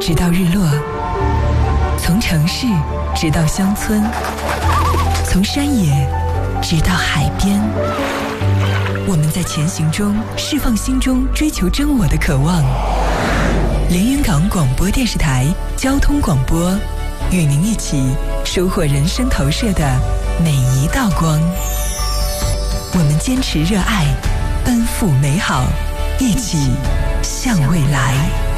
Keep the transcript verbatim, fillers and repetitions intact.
直到日落，从城市直到乡村，从山野直到海边。我们在前行中释放心中追求真我的渴望。连云港广播电视台交通广播，与您一起收获人生投射的每一道光。我们坚持热爱，奔赴美好，一起向未来。